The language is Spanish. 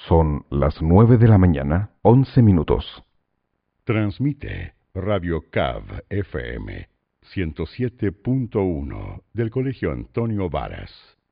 Son las 9 de la mañana, 11 minutos. Transmite Radio CAV FM 107.1 del Colegio Antonio Varas.